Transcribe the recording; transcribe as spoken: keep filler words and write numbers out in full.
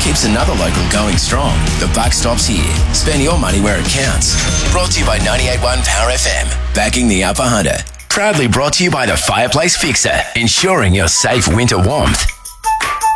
keeps another local going strong. The buck stops here. Spend your money where it counts. Brought to you by ninety-eight point one Power F M. Backing the Upper Hunter. Proudly brought to you by the Fireplace Fixer. Ensuring your safe winter warmth.